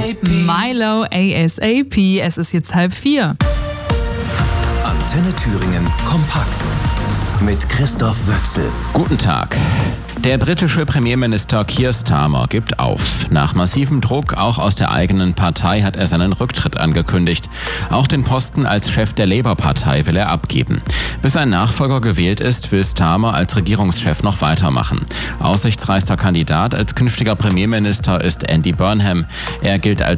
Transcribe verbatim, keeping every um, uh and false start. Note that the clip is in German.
Milo A S A P. Es ist jetzt halb vier. Antenne Thüringen kompakt mit Christoph Wöchsel. Guten Tag. Der britische Premierminister Keir Starmer gibt auf. Nach massivem Druck, auch aus der eigenen Partei, hat er seinen Rücktritt angekündigt. Auch den Posten als Chef der Labour-Partei will er abgeben. Bis ein Nachfolger gewählt ist, will Starmer als Regierungschef noch weitermachen. Aussichtsreichster Kandidat als künftiger Premierminister ist Andy Burnham. Er gilt als